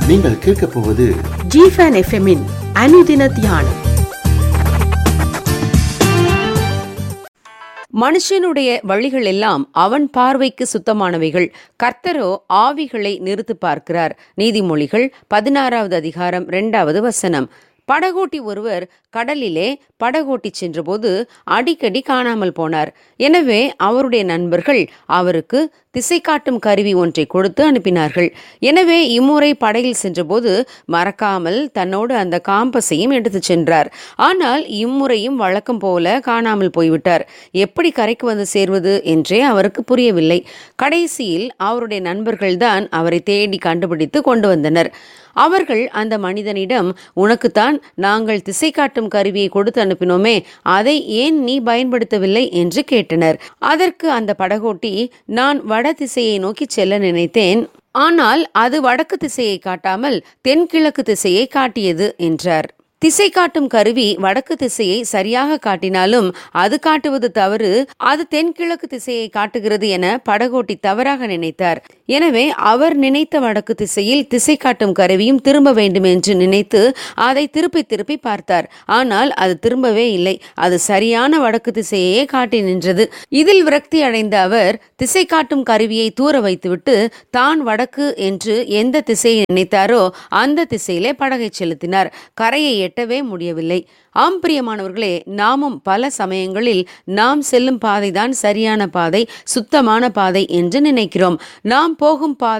நீங்கள் கேட்கப் போவது ஜிஃபன் எஃப்எம்மின் அனுதின தியானம். மனுஷனுடைய வழிகள் எல்லாம் அவன் பார்வைக்கு சுத்தமானவைகள், கர்த்தரோ ஆவிகளை நிறுத்து பார்க்கிறார். நீதிமொழிகள் 16வது அதிகாரம் 2வது வசனம். படகோட்டி ஒருவர் கடலிலே படகோட்டி சென்றபோது அடிக்கடி காணாமல் போனார். எனவே அவருடைய நண்பர்கள் அவருக்கு திசை காட்டும் கருவி ஒன்றை கொடுத்து அனுப்பினார்கள். எனவே இம்முறை படகில் சென்றபோது மறக்காமல் தன்னோடு அந்த காம்பஸையும் எடுத்து சென்றார். ஆனால் இம்முறையும் வழக்கம் போல காணாமல் போய்விட்டார். எப்படி கரைக்கு வந்து சேர்வது என்றே அவருக்கு புரியவில்லை. கடைசியில் அவருடைய நண்பர்கள்தான் அவரை தேடி கண்டுபிடித்து கொண்டு வந்தனர். அவர்கள் அந்த மனிதனிடம், உனக்குத்தான் நாங்கள் திசை காட்டும் கருவியை கொடுத்து அனுப்பினோமே, அதை ஏன் நீ பயன்படுத்தவில்லை என்று கேட்டனர். அதற்கு அந்த படகோட்டி, நான் வட திசையை நோக்கி செல்ல நினைத்தேன், ஆனால் அது வடக்கு திசையை காட்டாமல் தென்கிழக்கு திசையை காட்டியது என்றார். திசை காட்டும் கருவி வடக்கு திசையை சரியாக காட்டினாலும் அது காட்டுவது தவறு, அது தென்கிழக்கு திசையை காட்டுகிறது என படகோட்டி தவறாக நினைத்தார். எனவே அவர் நினைத்த வடக்கு திசையில் திசை காட்டும் கருவியும் திரும்ப வேண்டும் என்று நினைத்து அதை திருப்பி திருப்பி பார்த்தார். ஆனால் அது திரும்பவே இல்லை. அது சரியான வடக்கு திசையே காட்டி நின்றது. இதில் விரக்தி அடைந்த அவர் திசை காட்டும் கருவியை தூர வைத்துவிட்டு தான் வடக்கு என்று எந்த திசையை நினைத்தாரோ அந்த திசையிலே படகை செலுத்தினார். கரையை எட்டவே முடியவில்லை. ஆம் பிரியமானவர்களே, நாமும் பல சமயங்களில் நாம் செல்லும் பாதைதான் சரியான பாதை, சுத்தமான பாதை என்று நினைக்கிறோம். நாம் போகும் பாதை